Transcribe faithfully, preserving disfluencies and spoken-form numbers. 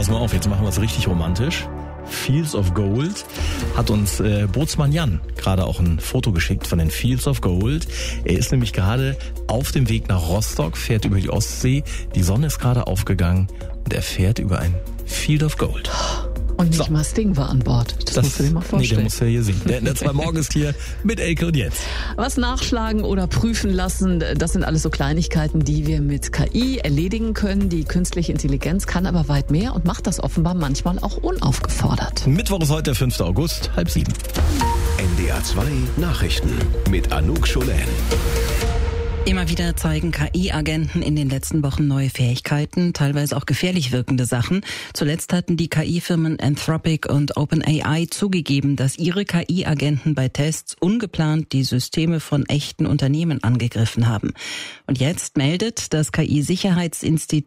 Pass mal auf, jetzt machen wir es richtig romantisch. Fields of Gold hat uns äh, Bootsmann Jan gerade auch ein Foto geschickt von den Fields of Gold. Er ist nämlich gerade auf dem Weg nach Rostock, fährt über die Ostsee. Die Sonne ist gerade aufgegangen und er fährt über ein Field of Gold. Und nicht So. mal Sting war an Bord. Das, das musst du dir mal vorstellen. Nee, der muss ja hier singen. Der, der zwei Morgen ist hier mit Elke und Jens. Was nachschlagen oder prüfen lassen, das sind alles so Kleinigkeiten, die wir mit K I erledigen können. Die künstliche Intelligenz kann aber weit mehr und macht das offenbar manchmal auch unaufgefordert. Mittwoch ist heute der fünfte August, halb sieben. N D R zwei Nachrichten mit Anouk Scholen. Immer wieder zeigen K I-Agenten in den letzten Wochen neue Fähigkeiten, teilweise auch gefährlich wirkende Sachen. Zuletzt hatten die K I-Firmen Anthropic und OpenAI zugegeben, dass ihre K I-Agenten bei Tests ungeplant die Systeme von echten Unternehmen angegriffen haben. Und jetzt meldet das K I-Sicherheitsinstitut